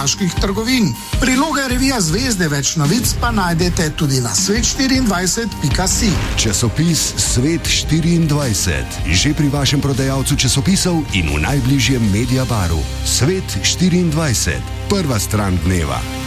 vaških trgovin. Priloga revija Zvezde, več novic pa najdete tudi na svet24.si. Časopis Svet 24, že pri vašem prodajalcu časopisov in v najbližjem Mediabaru. Svet 24, prva stran dneva.